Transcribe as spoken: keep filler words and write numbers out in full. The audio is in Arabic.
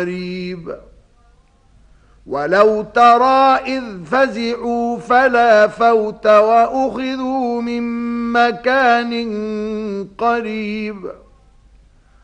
قريب ولو ترى إذ فزعوا فلا فوت وأخذوا من مكان قريب